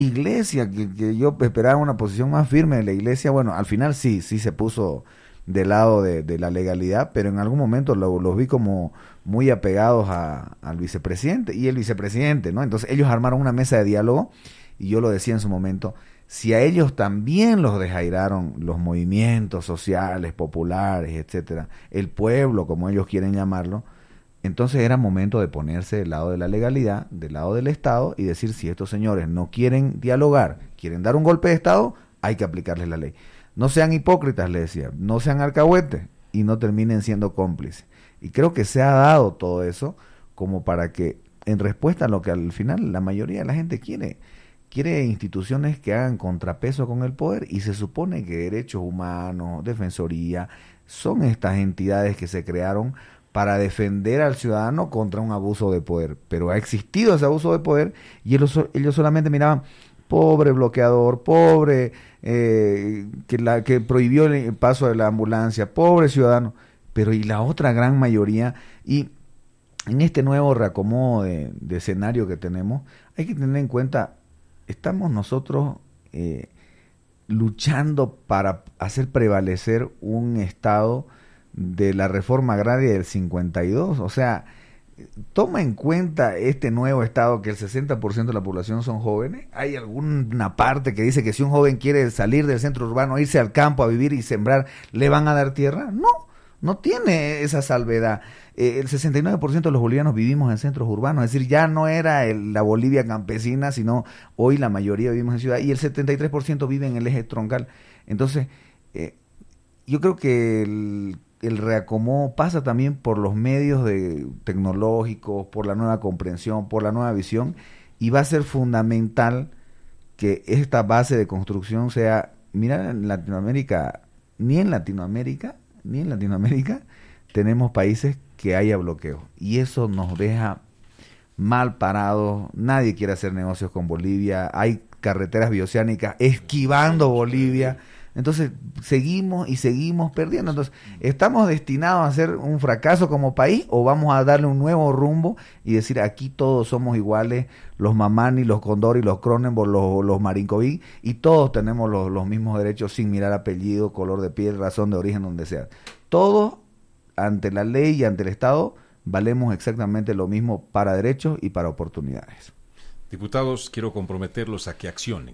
iglesia, que yo esperaba una posición más firme de la iglesia, bueno, al final sí se puso del lado de la legalidad, pero en algún momento los vi como muy apegados al vicepresidente y el vicepresidente, ¿no? Entonces ellos armaron una mesa de diálogo y yo lo decía en su momento, si a ellos también los desjairaron los movimientos sociales, populares, etcétera, el pueblo, como ellos quieren llamarlo, entonces era momento de ponerse del lado de la legalidad, del lado del Estado y decir, si estos señores no quieren dialogar, quieren dar un golpe de Estado, hay que aplicarles la ley. No sean hipócritas, le decía, no sean alcahuetes y no terminen siendo cómplices. Y creo que se ha dado todo eso como para que, en respuesta a lo que al final la mayoría de la gente quiere instituciones que hagan contrapeso con el poder, y se supone que derechos humanos, defensoría, son estas entidades que se crearon para defender al ciudadano contra un abuso de poder. Pero ha existido ese abuso de poder y ellos solamente miraban, pobre bloqueador, pobre que prohibió el paso de la ambulancia, pobre ciudadano. Pero y la otra gran mayoría, y en este nuevo reacomodo de escenario que tenemos, hay que tener en cuenta, estamos nosotros luchando para hacer prevalecer un Estado de la reforma agraria del 52, o sea, toma en cuenta este nuevo Estado que el 60% de la población son jóvenes. ¿Hay alguna parte que dice que si un joven quiere salir del centro urbano, irse al campo a vivir y sembrar, le van a dar tierra? No tiene esa salvedad. El 69% de los bolivianos vivimos en centros urbanos, es decir, ya no era la Bolivia campesina, sino hoy la mayoría vivimos en ciudad, y el 73% vive en el eje troncal. Entonces, yo creo que el reacomodo pasa también por los medios tecnológicos, por la nueva comprensión, por la nueva visión, y va a ser fundamental que esta base de construcción sea, mira, en Latinoamérica tenemos países que haya bloqueo, y eso nos deja mal parados. Nadie quiere hacer negocios con Bolivia, hay carreteras bioceánicas esquivando Bolivia. Entonces seguimos perdiendo. Entonces, ¿estamos destinados a ser un fracaso como país o vamos a darle un nuevo rumbo y decir, aquí todos somos iguales, los Mamani, los Condori, los Cronenberg, los Marinkovic, y todos tenemos los mismos derechos sin mirar apellido, color de piel, razón de origen, donde sea? Todos, ante la ley y ante el Estado, valemos exactamente lo mismo para derechos y para oportunidades. Diputados, quiero comprometerlos a que accionen,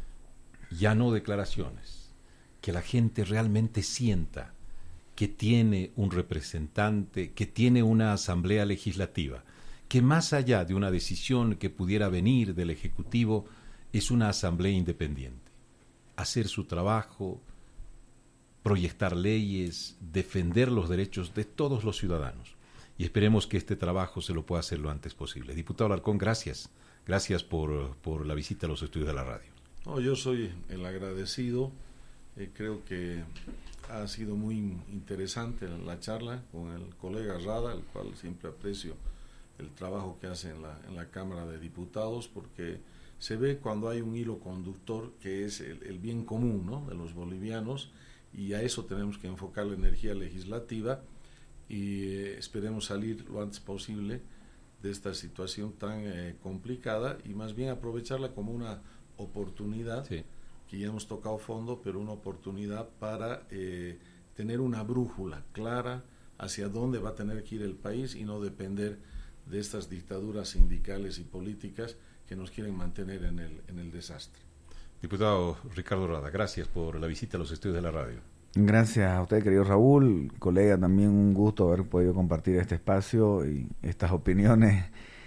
ya no declaraciones. Que la gente realmente sienta que tiene un representante, que tiene una asamblea legislativa, que más allá de una decisión que pudiera venir del Ejecutivo, es una asamblea independiente. Hacer su trabajo, proyectar leyes, defender los derechos de todos los ciudadanos. Y esperemos que este trabajo se lo pueda hacer lo antes posible. Diputado Alarcón, gracias. Gracias por la visita a los estudios de la radio. No, yo soy el agradecido. Creo que ha sido muy interesante la charla con el colega Rada, el cual siempre aprecio el trabajo que hace en la Cámara de Diputados, porque se ve cuando hay un hilo conductor que es el bien común, ¿no?, de los bolivianos, y a eso tenemos que enfocar la energía legislativa y esperemos salir lo antes posible de esta situación tan complicada y más bien aprovecharla como una oportunidad. Sí. Que ya hemos tocado fondo, pero una oportunidad para tener una brújula clara hacia dónde va a tener que ir el país y no depender de estas dictaduras sindicales y políticas que nos quieren mantener en el desastre. Diputado Ricardo Rada, gracias por la visita a los estudios de la radio. Gracias a usted, querido Raúl, colega, también un gusto haber podido compartir este espacio y estas opiniones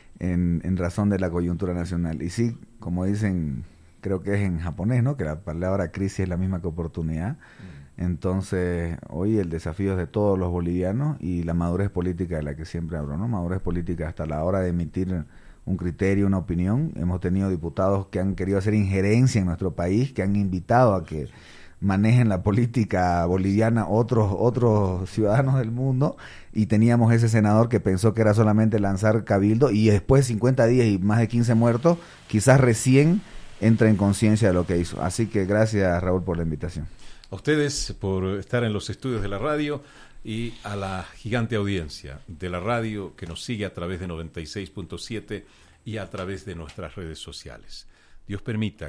en razón de la coyuntura nacional. Y sí, como dicen, creo que es en japonés, ¿no?, que la palabra crisis es la misma que oportunidad. Entonces, hoy el desafío es de todos los bolivianos y la madurez política de la que siempre hablo, ¿no? Madurez política hasta la hora de emitir un criterio, una opinión. Hemos tenido diputados que han querido hacer injerencia en nuestro país, que han invitado a que manejen la política boliviana otros ciudadanos del mundo, y teníamos ese senador que pensó que era solamente lanzar cabildo, y después 50 días y más de 15 muertos, quizás recién entra en conciencia de lo que hizo. Así que gracias, Raúl, por la invitación. A ustedes por estar en los estudios de la radio y a la gigante audiencia de la radio que nos sigue a través de 96.7 y a través de nuestras redes sociales. Dios permita